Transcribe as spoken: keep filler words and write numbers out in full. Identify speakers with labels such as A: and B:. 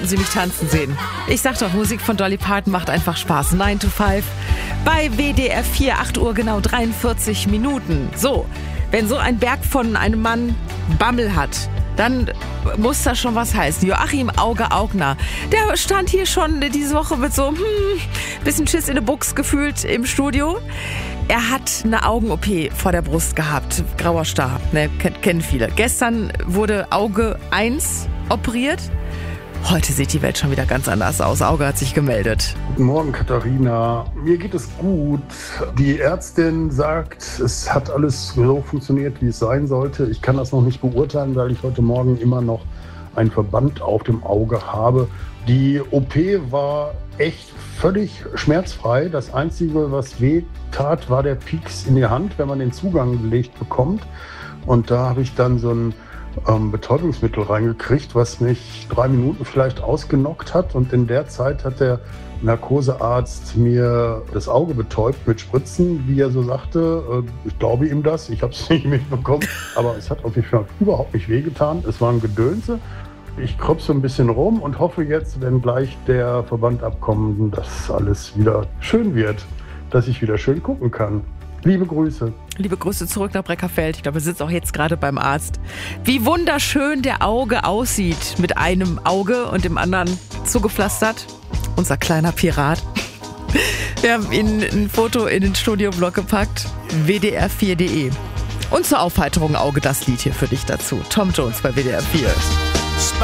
A: Sie mich tanzen sehen. Ich sag doch, Musik von Dolly Parton macht einfach Spaß. nine to five bei W D R vier, acht Uhr genau dreiundvierzig Minuten. So, wenn so ein Berg von einem Mann Bammel hat, dann muss das schon was heißen. Joachim Auge-Augner, der stand hier schon diese Woche mit so hm, bisschen Schiss in der Buchs gefühlt im Studio. Er hat eine Augen-O P vor der Brust gehabt. Grauer Star, ne, kennen viele. Gestern wurde Auge eins operiert. Heute sieht die Welt schon wieder ganz anders aus. Auge hat sich gemeldet.
B: Guten Morgen, Katharina. Mir geht es gut. Die Ärztin sagt, es hat alles so funktioniert, wie es sein sollte. Ich kann das noch nicht beurteilen, weil ich heute Morgen immer noch einen Verband auf dem Auge habe. Die O P war echt völlig schmerzfrei. Das Einzige, was weh tat, war der Pieks in die Hand, wenn man den Zugang gelegt bekommt. Und da habe ich dann so ein ähm, Betäubungsmittel reingekriegt, was mich drei Minuten vielleicht ausgenockt hat. Und in der Zeit hat der Narkosearzt mir das Auge betäubt mit Spritzen, wie er so sagte. Ich glaube ihm das, ich habe es nicht mitbekommen. Aber es hat auf jeden Fall überhaupt nicht wehgetan. Es war ein Gedönse. Ich kröpse ein bisschen rum und hoffe jetzt, wenn gleich der Verband abkommt, dass alles wieder schön wird, dass ich wieder schön gucken kann. Liebe Grüße.
A: Liebe Grüße zurück nach Breckerfeld. Ich glaube, er sitzt auch jetzt gerade beim Arzt. Wie wunderschön der Auge aussieht. Mit einem Auge und dem anderen zugepflastert. Unser kleiner Pirat. Wir haben Ihnen ein Foto in den Studioblog gepackt. W D R vier punkt de. Und zur Aufheiterung Auge das Lied hier für dich dazu. Tom Jones bei W D R vier.